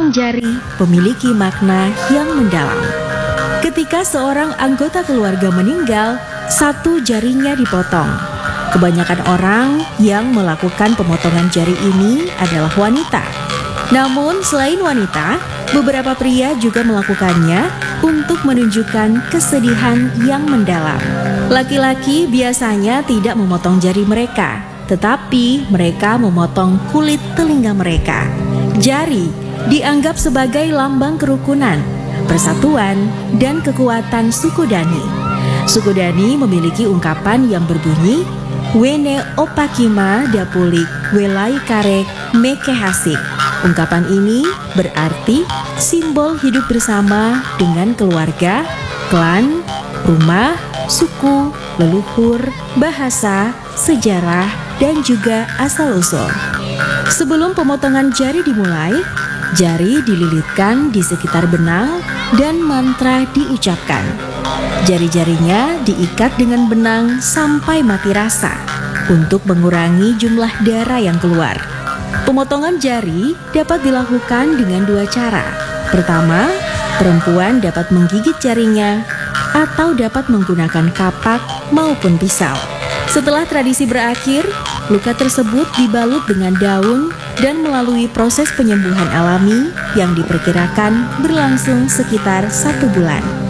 memotong jari memiliki makna yang mendalam. Ketika seorang anggota keluarga meninggal, satu jarinya dipotong. Kebanyakan orang yang melakukan pemotongan jari ini adalah wanita. Namun selain wanita, beberapa pria juga melakukannya untuk menunjukkan kesedihan yang mendalam. Laki-laki biasanya tidak memotong jari mereka, tetapi mereka memotong kulit telinga mereka. Jari dianggap sebagai lambang kerukunan, persatuan, dan kekuatan suku Dani. Suku Dani memiliki ungkapan yang berbunyi, Wene opakima dapulik welai karek meke hasik. Ungkapan ini berarti simbol hidup bersama dengan keluarga, klan, rumah, suku, leluhur, bahasa, sejarah, dan juga asal-usul. Sebelum pemotongan jari dimulai, jari dililitkan di sekitar benang dan mantra diucapkan. Jari-jarinya diikat dengan benang sampai mati rasa untuk mengurangi jumlah darah yang keluar. Pemotongan jari dapat dilakukan dengan dua cara. Pertama, perempuan dapat menggigit jarinya atau dapat menggunakan kapak maupun pisau. Setelah tradisi berakhir, luka tersebut dibalut dengan daun dan melalui proses penyembuhan alami yang diperkirakan berlangsung sekitar 1 bulan.